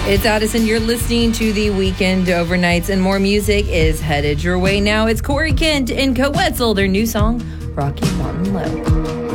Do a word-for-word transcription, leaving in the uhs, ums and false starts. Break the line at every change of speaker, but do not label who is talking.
It's Addison. You're listening to the Weekend Overnights, and more music is headed your way now. It's Corey Kent and Co Wetzel, their new song, Rocky Mountain Low.